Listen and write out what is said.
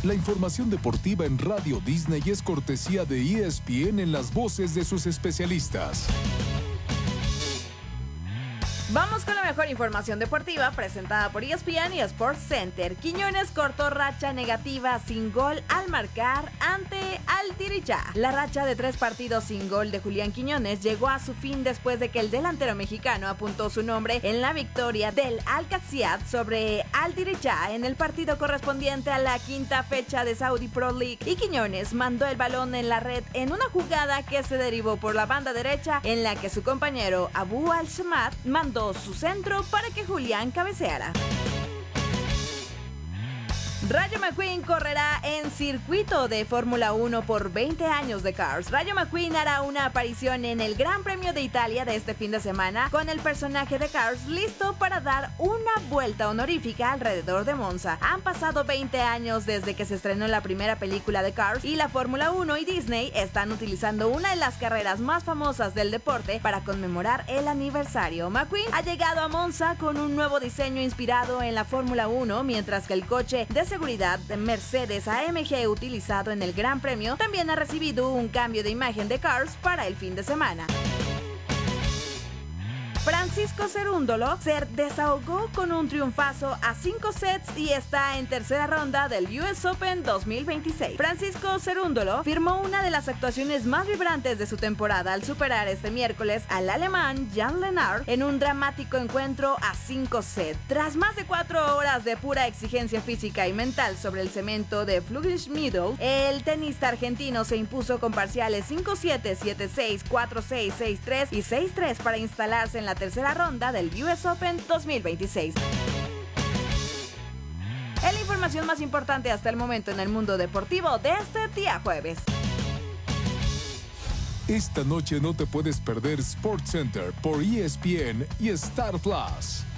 La información deportiva en Radio Disney es cortesía de ESPN en las voces de sus especialistas. Vamos con la mejor información deportiva presentada por ESPN y Sports Center. Quiñones cortó racha negativa sin gol al marcar ante Al-Diriyah. La racha de 3 partidos sin gol de Julián Quiñones llegó a su fin después de que el delantero mexicano apuntó su nombre en la victoria del Al-Qadsiya sobre Al-Diriyah en el partido correspondiente a la quinta fecha de Saudi Pro League. Y Quiñones mandó el balón en la red en una jugada que se derivó por la banda derecha, en la que su compañero Abu Al-Samad mandó su centro para que Julián cabeceara. Rayo McQueen correrá en circuito de Fórmula 1 por 20 años de Cars. Rayo McQueen hará una aparición en el Gran Premio de Italia de este fin de semana con el personaje de Cars listo para dar una vuelta honorífica alrededor de Monza. Han pasado 20 años desde que se estrenó la primera película de Cars y la Fórmula 1 y Disney están utilizando una de las carreras más famosas del deporte para conmemorar el aniversario. McQueen ha llegado a Monza con un nuevo diseño inspirado en la Fórmula 1, mientras que el coche de seguridad de Mercedes AMG utilizado en el Gran Premio también ha recibido un cambio de imagen de Cars para el fin de semana. Francisco Cerúndolo se desahogó con un triunfazo a 5 sets y está en tercera ronda del US Open 2026. Francisco Cerúndolo firmó una de las actuaciones más vibrantes de su temporada al superar este miércoles al alemán Jan Lennard en un dramático encuentro a 5 sets. Tras más de 4 horas de pura exigencia física y mental sobre el cemento de Flugschmiedel, el tenista argentino se impuso con parciales 5-7, 7-6, 4-6, 6-3 y 6-3 para instalarse en la tercera ronda del US Open 2026. Es la información más importante hasta el momento en el mundo deportivo de este día jueves. Esta noche no te puedes perder SportsCenter por ESPN y Star Plus.